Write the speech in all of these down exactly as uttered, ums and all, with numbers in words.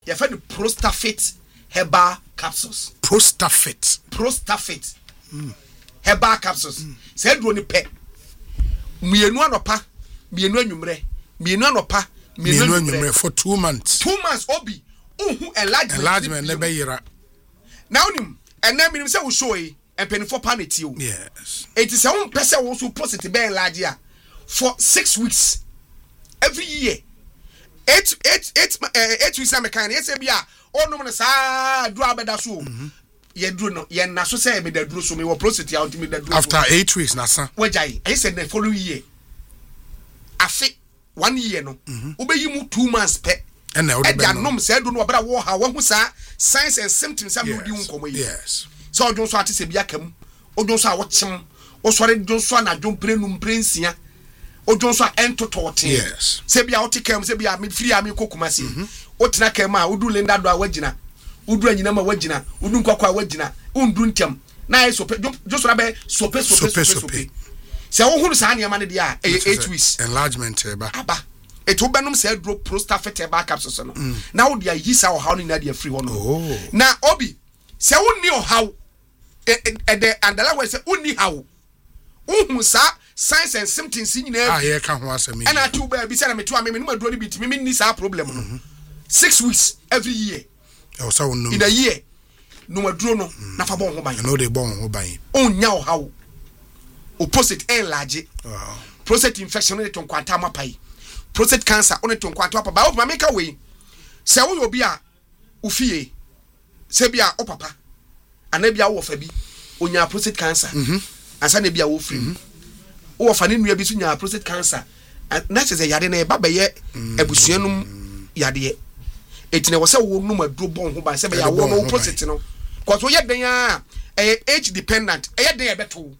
You find the Prostafit herbal capsules. Prostafit. Prostafit. Mm. Herbal capsules. Say do ni pe. Mienu anopa, mienu anwumre, mienu anopa, mienu anwumre for two months. Two months obi. Uhu enlargement. Enlargement ne be yira. Now nim, and na minim say wo show yi, empeni for panity o. Yes. It is a one person wo so prostate be enlarge for six weeks every year. Eight eight eight uh, eight weeks am kan yes be a onum ne sa dru abeda so. Ye dru no ye na so say me da dru so me wo prostate out me da dru. After eight weeks na san. Wajai, I said the following year. Afi one year no. Obeyi mu two months pe. And now the anom say do no obra wo ha wo hu sa signs and symptoms am odi nkomo yi. Yes. So odun so ate se bia kam. Odun so a wo kyem. O sore dun so na dun pre num pre nsia. Odun so ento tote. Yes. Se bia oti kam se bia me free am kokuma se. O tena kam a odu lenda do a wagina. Odu anyina ma wagina. Odu nkokwa a wagina. Undu ntem. Na e so pe jo so be so pe so pe so pe. Se wo hunu sa niam ne dia e eight weeks. Enlargement eba. Aba. Eto benum say draw Prostafit herbal capsules no. Na wo dia yi sa wo haw ni na dia free ho no. Na obi se wo ni o haw e de andala we say uni haw. Uhun sa signs and symptoms nyina. Ah ye ka ho asemi. And atu ba bi say na metu ameme no maduro ni bit me ni sa problem no. Six weeks every year. E wo sa wo no. In a year. No maduro no na fa bon ho ban. No dey bon ho ban. Onya o haw. O prostate enlarge. Wow. Prostate infection no to kwanta mapai. Prostate cancer on to kwanta apa ba o make we. Se wo obi a ufie. Se bia o papa. Anabia wo fa bi. Onya prostate cancer. Mhm. Asa na bia wo free. Wo fa ne nua bi so nya prostate cancer. Na che se yade na e ba be ye abusuanum yade. Etine wo se wo num aduro bon ho ba se be ya wo no prostate no. Cause wo ye den a age dependent. E ye den e beto.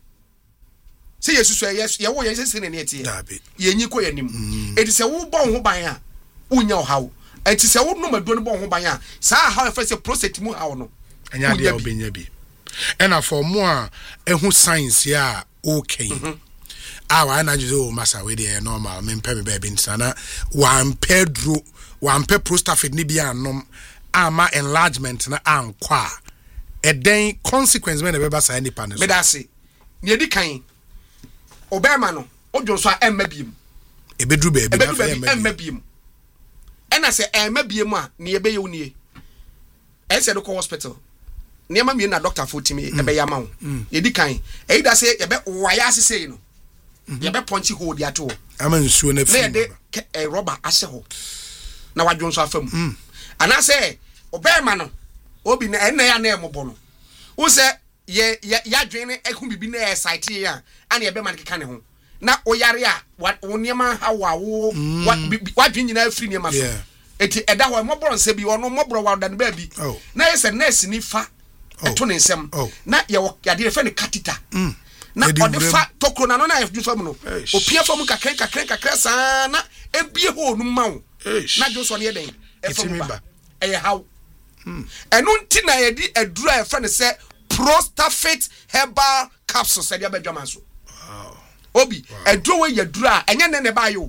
Say yes so yes ye wo yes sin ne tie ye nyi ko yanim e ti se wo bon ho ban a unya o hawo e ti se wo no madu no bon ho ban a sa how e fa se prostate mu hawo no anya dia obenya bi and for mo a ehu science ya okay ah wa na jizo masa we dey normal me mpe me ba bi nsana one pedro one pe Prostafit ni bia anom ama enlargement na ankwa e den consequence when e be ba sa ni panel me da se ne di kan Obama no odwo so emma biem ebedru ba ebedru ba emma biem ena se emma biem a ne ebe ye unie e se do ko hospital ne ma mi na doctor fotimi ebe ya ma wo ye di kan e da se ye be waya asese no ye be ponchi hold ya to ama nsuo na fi na de e rubber ase ho na wadwo so afam ana se Obama no obi na ena ya na emobo no wo se ye ya dwene ehun bibi na excite ya ana ye be man keka ne ho na oyare a woniema hawa wo wa dwene na afri niema so eti eda ho mobro nse bi ono mobro wa dan ba bi na ye se nurse ni fa eto ne nsem na ye yade fe ne catheter na ode fa tokro na no na efu fam no opia fam kakren kakren kakra sa na ebie ho no ma wo na jo so ne ye den efam ba eye haw enu nti na ye di edura e fe ne se Prostafit herbal capsules said abedwaman so wow obi edro we yadura enye ne ne ba yo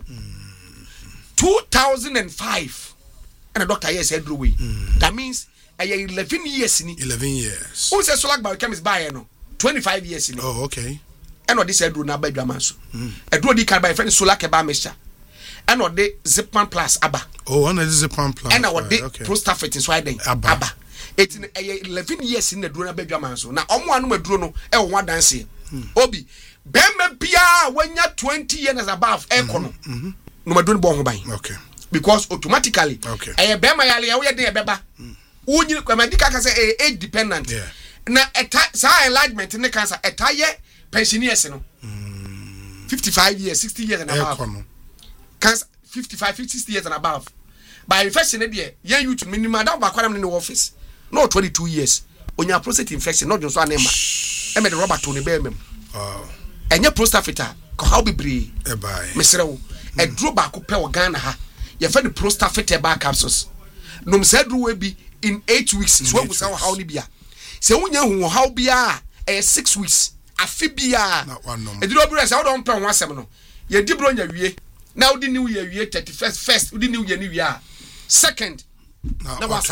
two thousand five and a doctor here said edro we that means eleven years ni eleven years who say solak biochemist buy no twenty-five years ni oh okay and what this edro na abedwaman so edro di can buy friend solak eba mixture and what the Zipman Plus aba oh and the Zipman Plus and what the Prostafit is why then aba it eleven years in the drone bedwaman so na omo anu maduro no e wo adanse obi bemma bia wanya twenty years above e kono no maduro bo ho ban okay because automatically e bemma yale ya wo ye den e beba unyi kwamandika ka say age dependent na eta sa enlargement ne cancer eta ye pensioners no fifty-five years sixty years and above cancer fifty-five sixty years and above by infection there yan youth minimum that ba kwadam in the office no twenty-two years onya prostate infection no jonso anema e me de rubber to ne be mem oh enye Prostafit ko how be bre e bai mesrewo e dro ba ko pe o Ghana ha ye fa the Prostafit herbal capsules no se dro we bi in eight weeks so we say how ni bia se wonya hu how bia e six weeks afi bia e dro bi say how don pe ho asem no ye di bro nya wie na udi new year wie thirty-first first udi new year ni wie a second na wa